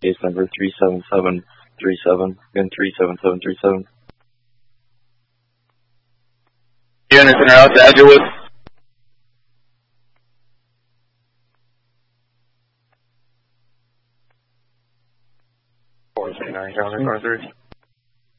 case number 37737 and 37737. Units in route to Edgewood. Counter 3.